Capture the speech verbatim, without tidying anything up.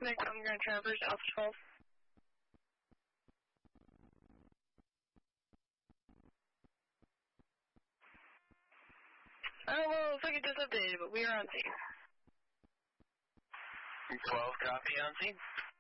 Nick on Grand Traverse, Alpha twelve. Oh, well, looks like it just updated, but we are on scene. twelve, copy, on scene.